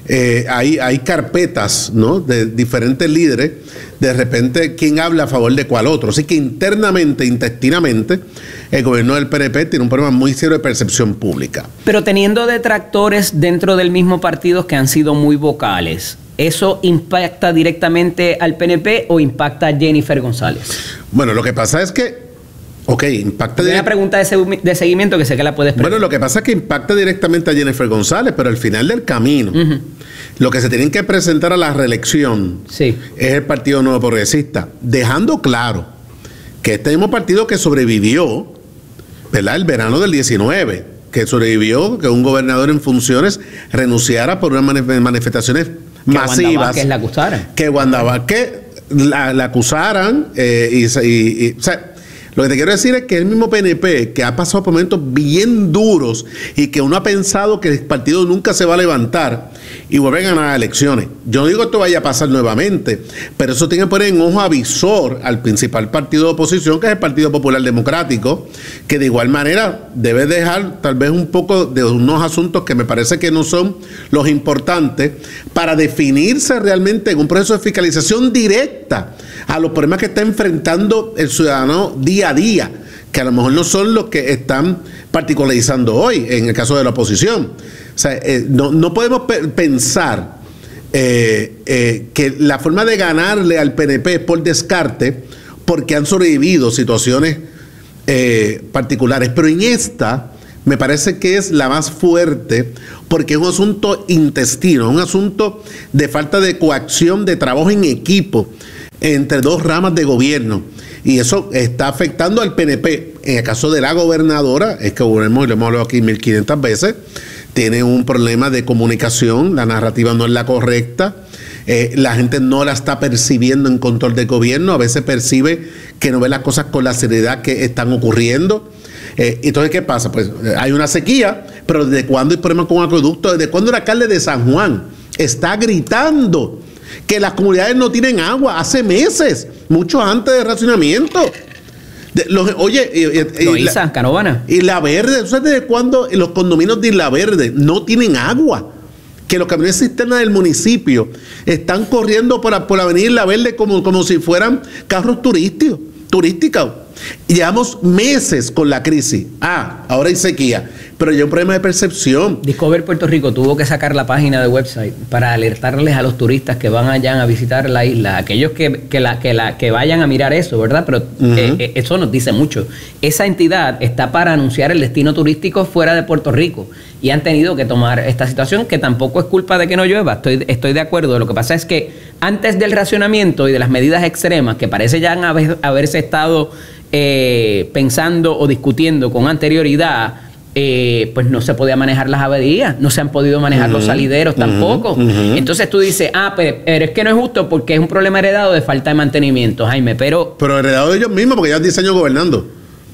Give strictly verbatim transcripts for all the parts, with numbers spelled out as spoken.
eh, hay, hay carpetas, ¿no?, de diferentes líderes, de repente quién habla a favor de cuál otro. Así que internamente, intestinamente, el gobierno del P N P tiene un problema muy serio de percepción pública. Pero teniendo detractores dentro del mismo partido que han sido muy vocales, ¿eso impacta directamente al P N P o impacta a Jennifer González? Bueno, lo que pasa es que Ok, impacta Hay una pregunta de, segu de seguimiento que sé que la puedes preguntar. Bueno, lo que pasa es que impacta directamente a Jennifer González, pero al final del camino, uh-huh. lo que se tienen que presentar a la reelección sí. es el Partido Nuevo Progresista, dejando claro que este mismo partido que sobrevivió, ¿verdad?, el verano del diecinueve, que sobrevivió que un gobernador en funciones renunciara por unas manif manifestaciones que masivas. Que la acusaran. Que Wanda Vázquez la, la acusaran eh, y, y, y o sea, lo que te quiero decir es que el mismo P N P, que ha pasado por momentos bien duros y que uno ha pensado que el partido nunca se va a levantar y vuelve a ganar elecciones. Yo no digo que esto vaya a pasar nuevamente, pero eso tiene que poner en ojo avisor al principal partido de oposición, que es el Partido Popular Democrático, que de igual manera debe dejar tal vez un poco de unos asuntos que me parece que no son los importantes para definirse realmente en un proceso de fiscalización directa a los problemas que está enfrentando el ciudadano día a día, que a lo mejor no son los que están particularizando hoy en el caso de la oposición. O sea, eh, no, no podemos pe pensar eh, eh, que la forma de ganarle al P N P es por descarte, porque han sobrevivido situaciones eh, particulares, pero en esta me parece que es la más fuerte, porque es un asunto intestino, un asunto de falta de coacción, de trabajo en equipo entre dos ramas de gobierno, y eso está afectando al P N P. En el caso de la gobernadora, es que volvemos, y lo hemos hablado aquí mil quinientas veces, tiene un problema de comunicación, la narrativa no es la correcta, eh, la gente no la está percibiendo en control del gobierno, a veces percibe que no ve las cosas con la seriedad que están ocurriendo. Eh, entonces, ¿qué pasa? Pues hay una sequía, pero ¿desde cuándo hay problemas con acueducto? ¿Desde cuándo el alcalde de San Juan está gritando que las comunidades no tienen agua? Hace meses, mucho antes del racionamiento. De, los, oye, y, y, Loíza, la, Canóvana. Y La Verde, ¿sabes desde cuándo los condominios de Isla Verde no tienen agua? Que los camiones cisterna del municipio están corriendo por, por la avenida Isla Verde como, como si fueran carros turísticos, turísticos. Y llevamos meses con la crisis. Ah, ahora hay sequía, pero ya hay un problema de percepción. Discover Puerto Rico tuvo que sacar la página de website para alertarles a los turistas que van allá a visitar la isla, aquellos que, que, la, que, la, que vayan a mirar eso, ¿verdad? Pero uh-huh. eh, eso nos dice mucho. Esa entidad está para anunciar el destino turístico fuera de Puerto Rico y han tenido que tomar esta situación, que tampoco es culpa de que no llueva. Estoy, estoy de acuerdo. Lo que pasa es que antes del racionamiento y de las medidas extremas que parece ya haber, haberse estado Eh, pensando o discutiendo con anterioridad, eh, pues no se podía manejar las averías, no se han podido manejar uh-huh, los salideros tampoco. Uh-huh, uh-huh. Entonces tú dices, ah, pero, pero es que no es justo porque es un problema heredado de falta de mantenimiento, Jaime, pero... Pero heredado de ellos mismos, porque ya diez años gobernando.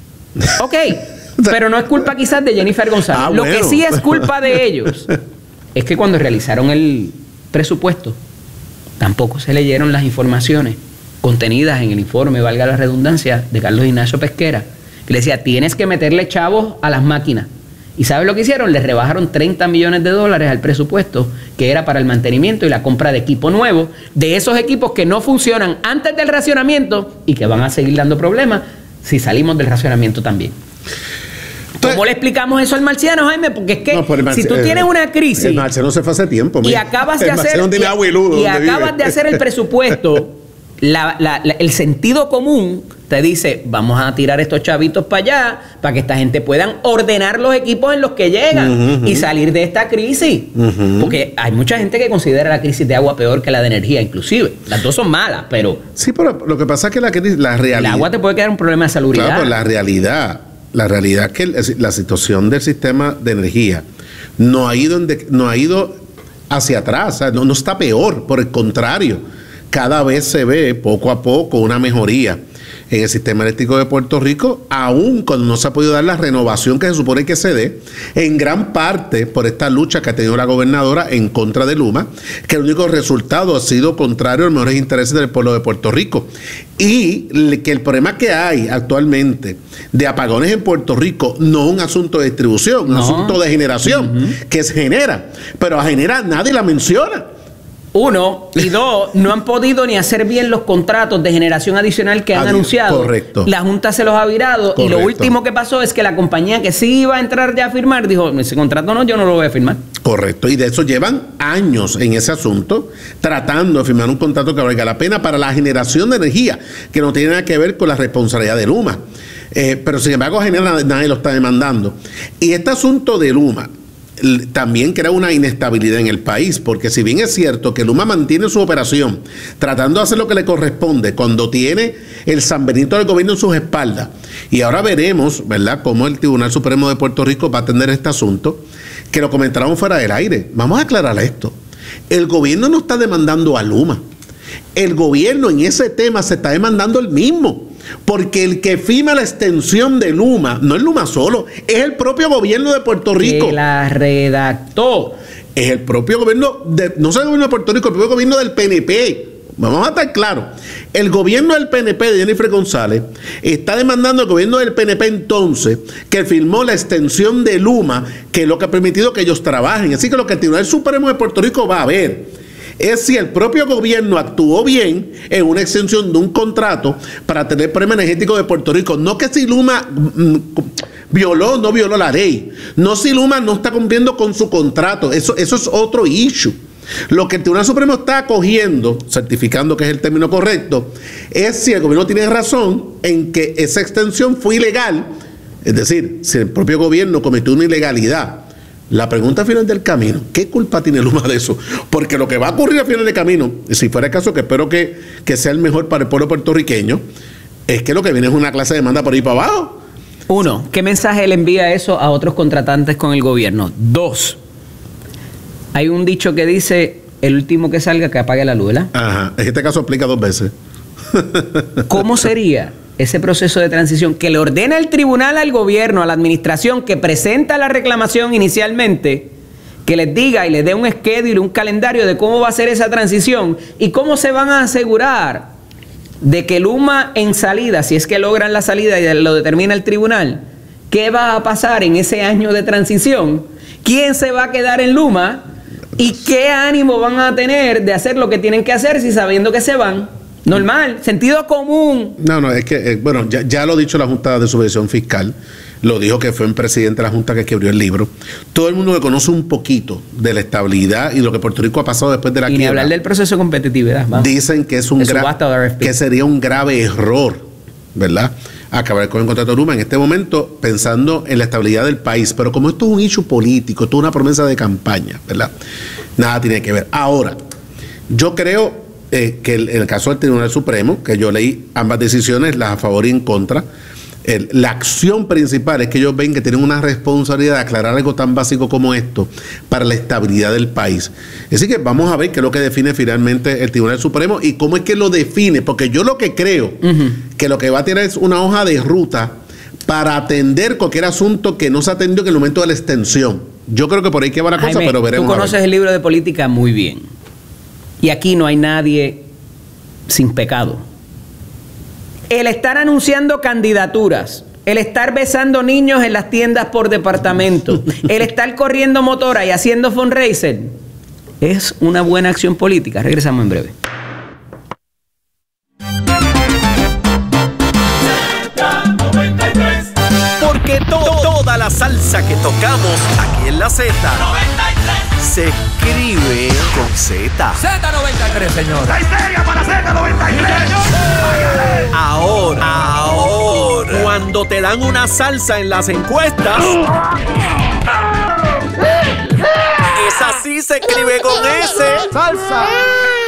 Ok, pero no es culpa quizás de Jennifer González. Ah, Lo bueno. que sí es culpa de ellos es que cuando realizaron el presupuesto, tampoco se leyeron las informaciones contenidas en el informe, valga la redundancia, de Carlos Ignacio Pesquera, que le decía, tienes que meterle chavos a las máquinas. ¿Y sabes lo que hicieron? Le rebajaron treinta millones de dólares al presupuesto, que era para el mantenimiento y la compra de equipo nuevo, de esos equipos que no funcionan antes del racionamiento y que van a seguir dando problemas si salimos del racionamiento también. Entonces, ¿cómo le explicamos eso al marciano, Jaime? Porque es que no, pues si tú tienes una crisis... El marciano se fue hace tiempo. Y mira. acabas de el hacer... Y, y acabas de hacer el presupuesto... La, la, la, el sentido común te dice, vamos a tirar estos chavitos para allá para que esta gente puedan ordenar los equipos en los que llegan uh-huh, y salir de esta crisis. Uh-huh. Porque hay mucha gente que considera la crisis de agua peor que la de energía, inclusive. Las dos son malas, pero... Sí, pero lo que pasa es que la, la realidad... El agua te puede quedar un problema de salubridad. Claro, pero la realidad, la realidad es que la situación del sistema de energía no ha ido, en, no ha ido hacia atrás, o sea, no, no está peor, por el contrario. Cada vez se ve poco a poco una mejoría en el sistema eléctrico de Puerto Rico, aún cuando no se ha podido dar la renovación que se supone que se dé, en gran parte por esta lucha que ha tenido la gobernadora en contra de Luma, que el único resultado ha sido contrario a los mejores intereses del pueblo de Puerto Rico. Y que el problema que hay actualmente de apagones en Puerto Rico no es un asunto de distribución, no. un asunto de generación, uh-huh. que se genera, pero a generar nadie la menciona. Uno, y dos, no han podido ni hacer bien los contratos de generación adicional que han Adi- anunciado. Correcto. La Junta se los ha virado. Correcto. Y lo último que pasó es que la compañía que sí iba a entrar ya a firmar dijo, ese contrato no, yo no lo voy a firmar. Correcto. Y de eso llevan años en ese asunto, tratando de firmar un contrato que valga la pena para la generación de energía, que no tiene nada que ver con la responsabilidad de Luma. Eh, pero sin embargo, genera, nadie lo está demandando. Y este asunto de Luma también crea una inestabilidad en el país, porque si bien es cierto que Luma mantiene su operación tratando de hacer lo que le corresponde cuando tiene el San Benito del gobierno en sus espaldas, y ahora veremos, ¿verdad?, cómo el Tribunal Supremo de Puerto Rico va a atender este asunto, que lo comentábamos fuera del aire. Vamos a aclarar esto. El gobierno no está demandando a Luma. El gobierno en ese tema se está demandando el mismo. Porque el que firma la extensión de Luma, no es Luma solo, es el propio gobierno de Puerto Rico. Que la redactó. Es el propio gobierno, de, no solo el gobierno de Puerto Rico, el propio gobierno del P N P. Vamos a estar claros. El gobierno del P N P de Jennifer González está demandando al gobierno del P N P entonces que firmó la extensión de Luma, que es lo que ha permitido que ellos trabajen. Así que lo que el Tribunal Supremo de Puerto Rico va a ver es si el propio gobierno actuó bien en una extensión de un contrato para tener el problema energético de Puerto Rico. No que si Luma mm, violó o no violó la ley. No si Luma no está cumpliendo con su contrato. Eso, eso es otro issue. Lo que el Tribunal Supremo está acogiendo, certificando que es el término correcto, es si el gobierno tiene razón en que esa extensión fue ilegal. Es decir, si el propio gobierno cometió una ilegalidad. La pregunta al final del camino, ¿qué culpa tiene Luma de eso? Porque lo que va a ocurrir al final del camino, si fuera el caso, que espero que, que sea el mejor para el pueblo puertorriqueño, es que lo que viene es una clase de demanda por ahí para abajo. Uno, ¿qué mensaje le envía eso a otros contratantes con el gobierno? Dos, hay un dicho que dice, el último que salga que apague la luz, ¿verdad? Ajá, en este caso aplica dos veces. ¿Cómo sería ese proceso de transición que le ordena el tribunal al gobierno, a la administración que presenta la reclamación inicialmente, que les diga y les dé un schedule, un calendario de cómo va a ser esa transición y cómo se van a asegurar de que Luma en salida, si es que logran la salida y lo determina el tribunal, qué va a pasar en ese año de transición, quién se va a quedar en Luma y qué ánimo van a tener de hacer lo que tienen que hacer si sabiendo que se van? Normal, sentido común. No, no, es que, eh, bueno, ya, ya lo ha dicho la Junta de Supervisión Fiscal, lo dijo que fue un presidente de la Junta que escribió el libro. Todo el mundo que conoce un poquito de la estabilidad y lo que Puerto Rico ha pasado después de la quiebra. Y ni hablar del proceso de competitividad. Vamos. Dicen que es un gra- que sería un grave error, ¿verdad?, acabar con el contrato de Luma en este momento pensando en la estabilidad del país. Pero como esto es un issue político, esto es una promesa de campaña, ¿verdad?, nada tiene que ver. Ahora, yo creo Eh, que el, en el caso del Tribunal Supremo, que yo leí ambas decisiones, las a favor y en contra, el, la acción principal es que ellos ven que tienen una responsabilidad de aclarar algo tan básico como esto para la estabilidad del país. Así que vamos a ver qué es lo que define finalmente el Tribunal Supremo y cómo es que lo define, porque yo lo que creo uh-huh. que lo que va a tener es una hoja de ruta para atender cualquier asunto que no se atendió en el momento de la extensión. Yo creo que por ahí que va la cosa, Jaime, pero veremos. Tú conoces el libro de política muy bien. Y aquí no hay nadie sin pecado. El estar anunciando candidaturas, el estar besando niños en las tiendas por departamento, el estar corriendo motora y haciendo fundraiser, es una buena acción política. Regresamos en breve. Porque to- toda la salsa que tocamos aquí en la Z se escribe con Z. Z noventa y tres, señor. ¡La histeria para Z noventa y tres! Ahora, ahora, cuando te dan una salsa en las encuestas, esa sí se escribe con S. ¡Salsa!